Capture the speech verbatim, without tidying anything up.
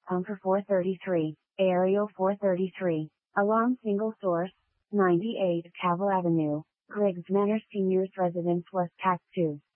Bunker four thirty-three, Aerial four thirty-three, Alarm Single Source, ninety-eight Cavill Avenue, Griggs Manor Seniors Residence West Pack two.